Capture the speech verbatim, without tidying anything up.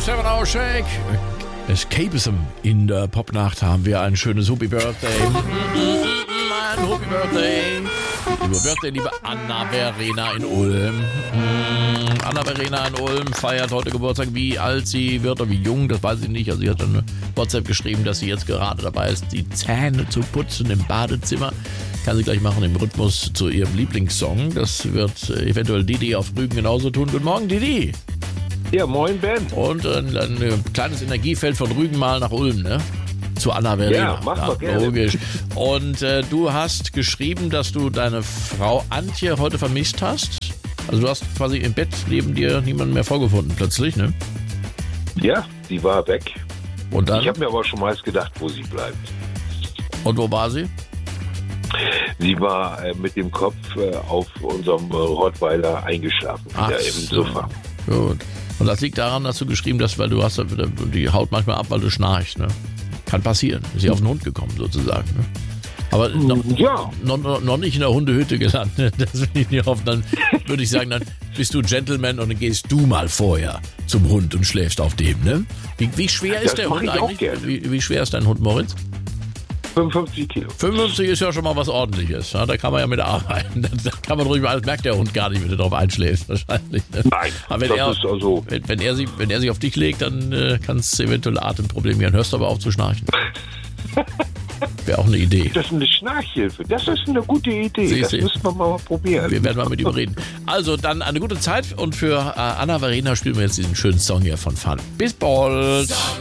Seven Hour Shake. Escapism in der Popnacht haben wir ein schönes Happy Birthday. Ein Happy Birthday. Liebe Birthday, liebe Anna Verena in Ulm. Anna Verena in Ulm feiert heute Geburtstag. Wie alt sie wird oder wie jung, das weiß ich nicht. Also sie hat eine WhatsApp geschrieben, dass sie jetzt gerade dabei ist, die Zähne zu putzen im Badezimmer. Kann sie gleich machen im Rhythmus zu ihrem Lieblingssong. Das wird eventuell Didi auf Rügen genauso tun. Guten Morgen, Didi. Ja, moin Ben. Und ein, ein kleines Energiefeld von Rügen mal nach Ulm, ne? Zu Anna Verena. Ja, mach mal gerne. Logisch. Und äh, du hast geschrieben, dass du deine Frau Antje heute vermisst hast. Also du hast quasi im Bett neben dir niemanden mehr vorgefunden plötzlich, ne? Ja, die war weg. Und dann? Ich habe mir aber schon mal gedacht, wo sie bleibt. Und wo war sie? Sie war äh, mit dem Kopf äh, auf unserem äh, Rottweiler eingeschlafen, Ach wieder im so. Sofa. Gut. Und das liegt daran, dass du geschrieben hast, weil du hast die haut manchmal ab, weil du schnarchst, ne? Kann passieren. Ist sie auf den Hund gekommen, sozusagen, ne? Aber noch, Ja. noch, noch nicht in der Hundehütte gelandet. Das will ich nicht hoffen. Dann würde ich sagen, dann bist du Gentleman und dann gehst du mal vorher zum Hund und schläfst auf dem, ne? Wie, wie schwer ist Das der mach Hund ich auch eigentlich? gerne. Wie, wie schwer ist dein Hund, Moritz? fünfundfünfzig Kilo. fünfundfünfzig ist ja schon mal was Ordentliches. Ja? Da kann man ja mit arbeiten. Da kann man ruhig mal, das merkt der Hund gar nicht, wenn du drauf einschläfst, wahrscheinlich. Ne? Nein, aber wenn das er, ist also... wenn, wenn, er sie, wenn er sich auf dich legt, dann äh, kann es eventuell Atemprobleme geben. Hörst du aber auf zu schnarchen. Wäre auch eine Idee. Das ist eine Schnarchhilfe. Das ist eine gute Idee. Siehst das du? müssen wir mal probieren. Wir werden mal mit ihm reden. Also dann eine gute Zeit und für äh, Anna Verena spielen wir jetzt diesen schönen Song hier von Fun. Bis bald!